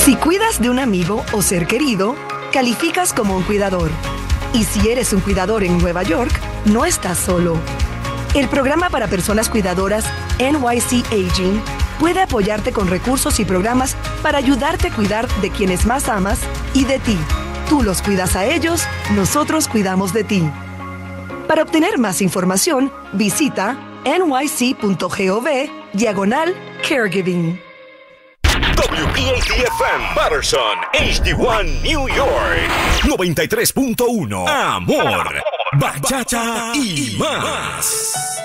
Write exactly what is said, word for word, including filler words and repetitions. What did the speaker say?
Si cuidas de un amigo o ser querido, calificas como un cuidador. Y si eres un cuidador en Nueva York, no estás solo. El programa para personas cuidadoras N Y C Aging puede apoyarte con recursos y programas para ayudarte a cuidar de quienes más amas y de ti. Tú los cuidas a ellos, nosotros cuidamos de ti. Para obtener más información, visita nyc.gov diagonal caregiving. W P A T F M Patterson, H D uno New York, noventa y tres punto uno. Amor, bachata y más.